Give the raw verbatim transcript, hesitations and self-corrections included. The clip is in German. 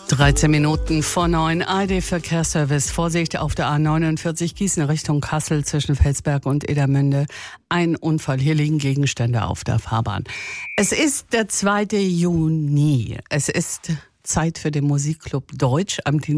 dreizehn Minuten vor neun, A R D-Verkehrsservice. Vorsicht auf der A neunundvierzig Gießen Richtung Kassel zwischen Felsberg und Edermünde. Ein Unfall, hier liegen Gegenstände auf der Fahrbahn. Es ist der zweite Juni. Es ist Zeit für den Musikclub Deutsch am Dienstag.